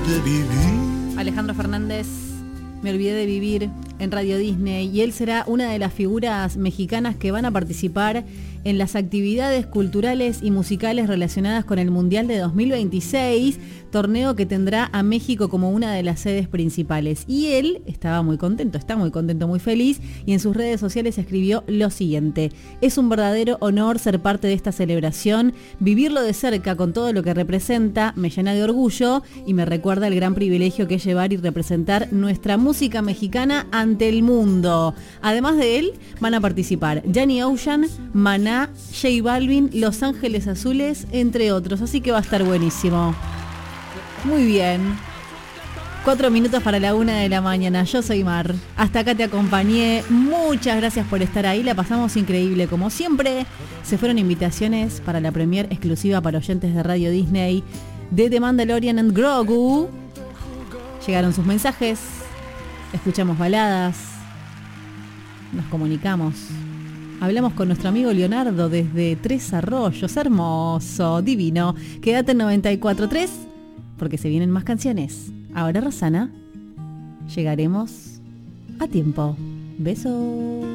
de vivir. Alejandro Fernández, Me olvidé de vivir, en Radio Disney, y él será una de las figuras mexicanas que van a participar en las actividades culturales y musicales relacionadas con el Mundial de 2026, torneo que tendrá a México como una de las sedes principales. Y él estaba muy contento, está muy contento, muy feliz, y en sus redes sociales escribió lo siguiente: es un verdadero honor ser parte de esta celebración, vivirlo de cerca con todo lo que representa, me llena de orgullo y me recuerda el gran privilegio que es llevar y representar nuestra música mexicana ante el mundo. Además de él, van a participar Danny Ocean, Maná, J Balvin, Los Ángeles Azules, entre otros, así que va a estar buenísimo. Muy bien. 4 minutos para la 1 de la mañana. Yo soy Mar. Hasta acá te acompañé. Muchas gracias por estar ahí. La pasamos increíble como siempre. Se fueron invitaciones para la premier exclusiva para oyentes de Radio Disney de The Mandalorian and Grogu. Llegaron sus mensajes. Escuchamos baladas. Nos comunicamos. Hablamos con nuestro amigo Leonardo desde Tres Arroyos. Hermoso, divino. Quédate en 94.3 porque se vienen más canciones. Ahora, Rosana, llegaremos a tiempo. Besos.